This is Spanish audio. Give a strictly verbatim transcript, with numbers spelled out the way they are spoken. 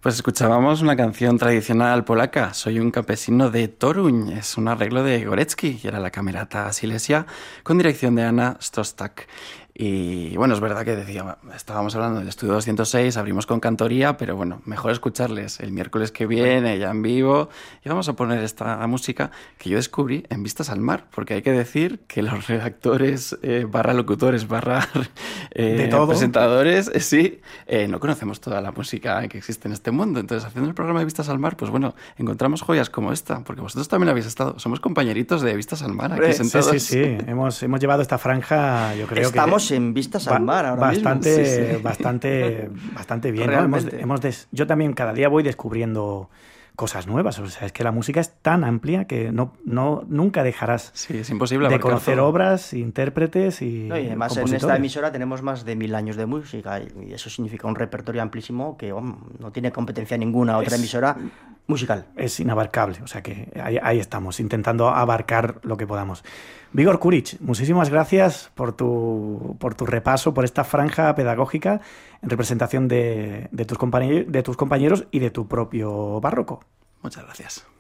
Pues escuchábamos una canción tradicional polaca, Soy un campesino de Toruń. Es un arreglo de Górecki y era la Camerata Silesia con dirección de Anna Szostak. Y bueno, es verdad que decía, estábamos hablando del estudio doscientos seis, abrimos con cantoría, pero bueno, mejor escucharles el miércoles que viene, ya en vivo. Y vamos a poner esta música que yo descubrí en Vistas al Mar, porque hay que decir que los redactores, eh, barra locutores, barra eh, ¿De todo? presentadores, eh, sí, eh, no conocemos toda la música que existe en este mundo. Entonces, haciendo el programa de Vistas al Mar, pues bueno, encontramos joyas como esta, porque vosotros también habéis estado. Somos compañeritos de Vistas al Mar aquí sentados. Sí, sí, sí. Hemos, hemos llevado esta franja, yo creo Estamos que... en Vistas al Mar ahora bastante, mismo. Sí, sí. Bastante, bastante bien, ¿no? Hemos, hemos des... Yo también cada día voy descubriendo cosas nuevas. O sea, es que la música es tan amplia que no, no nunca dejarás sí, es imposible de conocer todo. obras, intérpretes y no, y además en esta emisora tenemos más de mil años de música y eso significa un repertorio amplísimo que oh, no tiene competencia ninguna otra es, emisora musical. Es inabarcable, o sea que ahí, ahí estamos, intentando abarcar lo que podamos. Vigor Kuric, muchísimas gracias por tu, por tu repaso, por esta franja pedagógica en representación de, de, tus compañeros, de tus compañeros y de tu propio barroco. Muchas gracias.